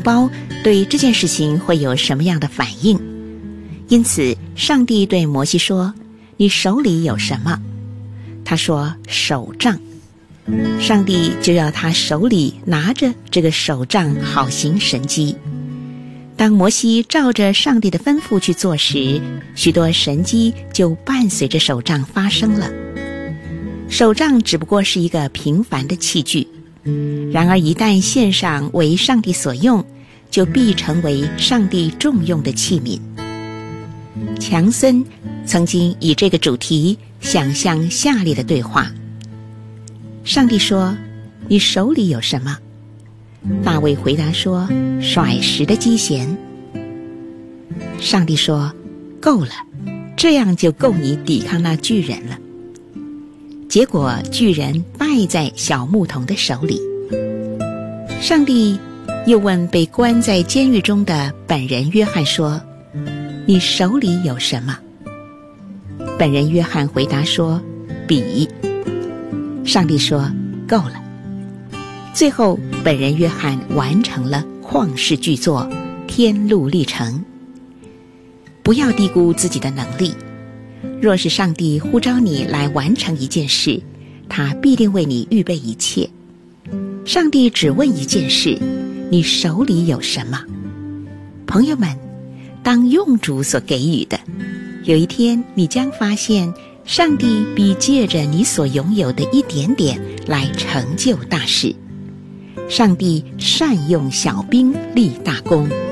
包，对这件事情会有什么样的反应。因此上帝对摩西说，你手里有什么？他说手杖。上帝就要他手里拿着这个手杖，好行神迹。当摩西照着上帝的吩咐去做时，许多神迹就伴随着手杖发生了。手杖只不过是一个平凡的器具，然而一旦献上为上帝所用，就必成为上帝重用的器皿。强森曾经以这个主题想象下列的对话：上帝说，你手里有什么？大卫回答说，甩石的机弦。上帝说，够了，这样就够你抵抗那巨人了。结果巨人败在小牧童的手里。上帝又问被关在监狱中的本人约翰说，你手里有什么？本人约翰回答说，笔。上帝说，够了。最后本人约翰完成了旷世巨作《天路历程》。不要低估自己的能力，若是上帝呼召你来完成一件事，他必定为你预备一切。上帝只问一件事，你手里有什么？朋友们，当用主所给予的，有一天你将发现上帝必借着你所拥有的一点点来成就大事。上帝善用小兵立大功。